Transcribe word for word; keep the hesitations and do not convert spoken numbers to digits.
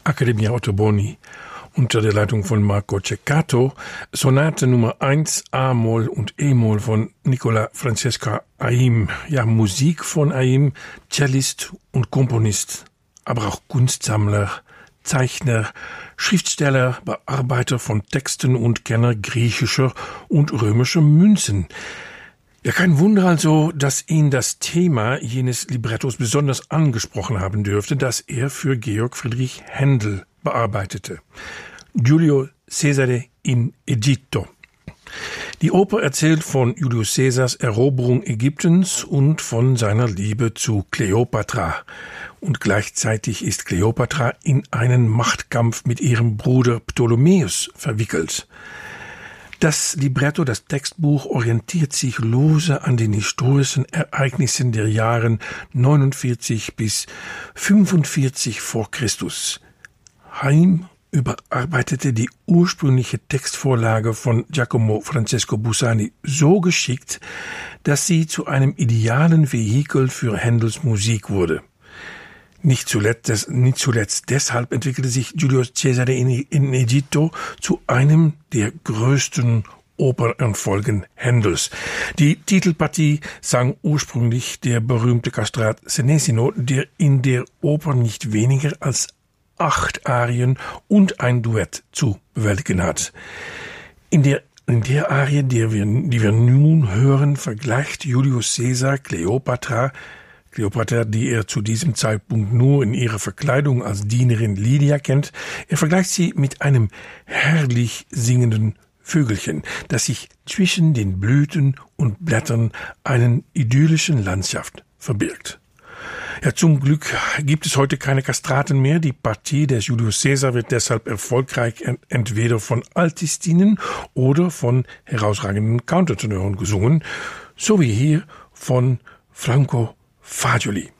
Accademia Ottoboni unter der Leitung von Marco Ceccato, Sonate Nummer eins, A-Moll und E-Moll von Nicola Francesca Haim. Ja, Musik von Haim, Cellist und Komponist, aber auch Kunstsammler, Zeichner, Schriftsteller, Bearbeiter von Texten und Kenner griechischer und römischer Münzen. Ja, kein Wunder also, dass ihn das Thema jenes Librettos besonders angesprochen haben dürfte, das er für Georg Friedrich Händel bearbeitete. Giulio Cesare in Egitto. Die Oper erzählt von Julius Caesars Eroberung Ägyptens und von seiner Liebe zu Kleopatra. Und gleichzeitig ist Kleopatra in einen Machtkampf mit ihrem Bruder Ptolemäus verwickelt. Das Libretto, das Textbuch, orientiert sich lose an den historischen Ereignissen der Jahren neunundvierzig bis fünfundvierzig vor Christus. Haim überarbeitete die ursprüngliche Textvorlage von Giacomo Francesco Busani so geschickt, dass sie zu einem idealen Vehikel für Händels Musik wurde. Nicht zuletzt, nicht zuletzt deshalb entwickelte sich Julius Cesare in, in Egitto zu einem der größten Opernerfolgen Händels. Die Titelpartie sang ursprünglich der berühmte Castrat Senesino, der in der Oper nicht weniger als acht Arien und ein Duett zu bewältigen hat. In der In der Arie, die wir, die wir nun hören, vergleicht Julius Caesar Kleopatra, Kleopatra, die er zu diesem Zeitpunkt nur in ihrer Verkleidung als Dienerin Lydia kennt, er vergleicht sie mit einem herrlich singenden Vögelchen, das sich zwischen den Blüten und Blättern einer idyllischen Landschaft verbirgt. Ja, zum Glück gibt es heute keine Kastraten mehr. Die Partie des Julius Caesar wird deshalb erfolgreich entweder von Altistinen oder von herausragenden Countertenören gesungen, so wie hier von Franco Fagioli.